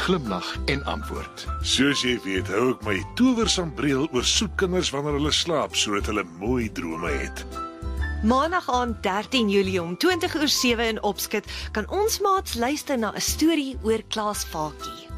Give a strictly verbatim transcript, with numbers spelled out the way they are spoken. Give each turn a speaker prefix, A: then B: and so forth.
A: glimlag en antwoord.
B: Soos jy weet, hou ek my towersambreel oor soetkinders wanneer hulle slaap, sodat hulle mooi drome het.
C: Maandag aand dertien Julie om twintig oor sewe in Opskit kan ons maats luister na 'n storie oor Klaas Valkie.